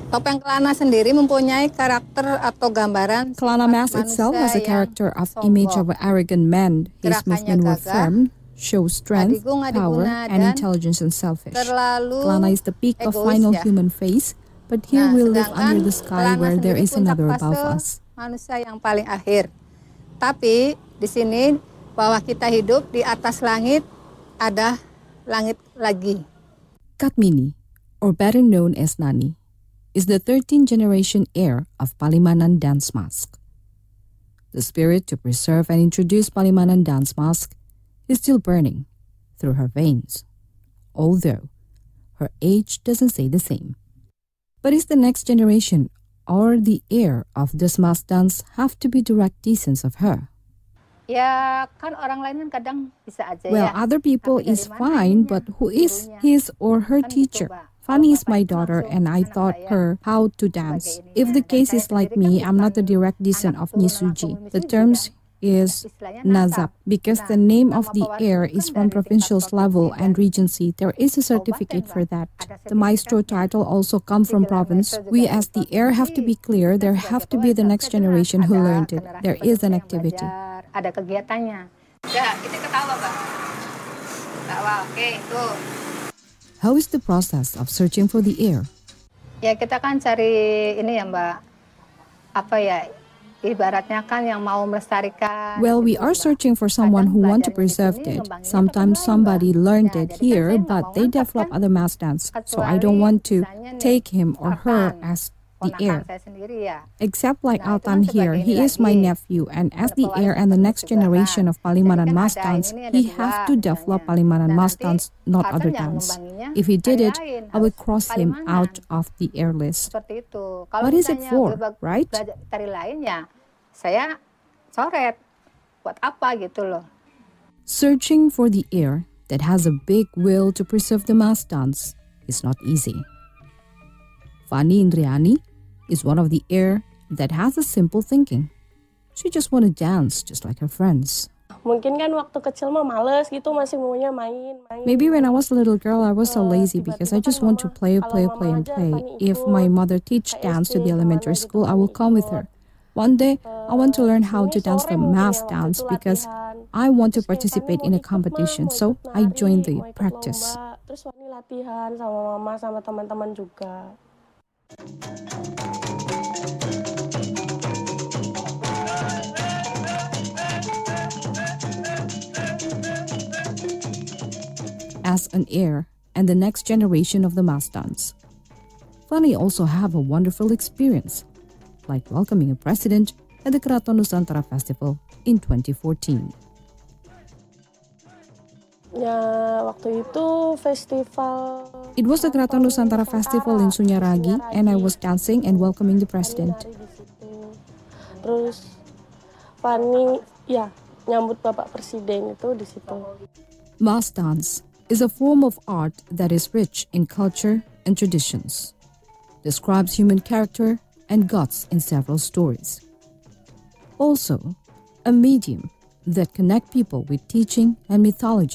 Topeng Kelana sendiri mempunyai karakter atau gambaran Kelana mask itself has a character of image of an arrogant man. His movement were firm, show strength, power, and intelligence and selfish. Kelana is the peak of final human face, but here we live under the sky where there is another above us. Manusia yang paling akhir. Tapi di sini bahwa kita hidup di atas langit, ada langit lagi. Katmini, or better known as Nani, is the 13th generation heir of Palimanan dance mask. The spirit to preserve and introduce Palimanan dance mask is still burning through her veins, although her age doesn't say the same. But is the next generation or the heir of this mask dance have to be direct descendants of her? Ya, kan orang lain kan kadang bisa aja well, other people is fine, but who is his or her teacher? Fanny is my daughter, and I taught her how to dance. If the case is like me, I'm not the direct descendant of Nisuji. The terms is Nazab, because the name of the heir is from provincial level and regency. There is a certificate for that. The maestro title also comes from province. We as the heir have to be clear. There have to be the next generation who learned it. There is an activity. Ada kegiatannya. Ya, kita ketawa, Bang. Ketawa, oke, tuh. How is the process of searching for the heir? Ya, kita kan cari ini ya, Mbak. Apa ya? Ibaratnya kan yang mau melestarikan. Well, we are searching for someone who want to preserve it. Sometimes somebody learned it here, but they develop other mass dance. So I don't want to take him or her as the heir. Except like Altan here, he is my nephew, and as the heir and the next generation of Palimanan mass dance, he have to develop Palimanan mass dance, not other dance. If he did it, I will cross him out of the heir list. What is it for, right? Tari lain ya, saya coret. Buat apa gitu loh. Searching for the heir that has a big will to preserve the mass dance is not easy. Fanny Indriani is one of the heir that has a simple thinking. She just want to dance just like her friends. Mungkin kan waktu kecil mah males gitu, masih maunya main. Maybe when I was a little girl, I was so lazy because I just want to play. If my mother teach dance to the elementary school, I will come with her. One day, I want to learn how to dance the mass dance because I want to participate in a competition. So I joined the practice. Terus Wani latihan sama mama sama teman-teman juga. As an heir and the next generation of the mass dance, Fanny also have a wonderful experience, like welcoming a president at the Keraton Nusantara Festival in 2014. Ya, waktu itu festival. It was the Keraton Nusantara Festival in Sunyaragi, and I was dancing and welcoming the president. Terus Fanny, ya, nyambut Bapak Presiden itu di situ. Mass dance is a form of art that is rich in culture and traditions, describes human character and gods in several stories. Also, a medium that connect people with teaching and mythology.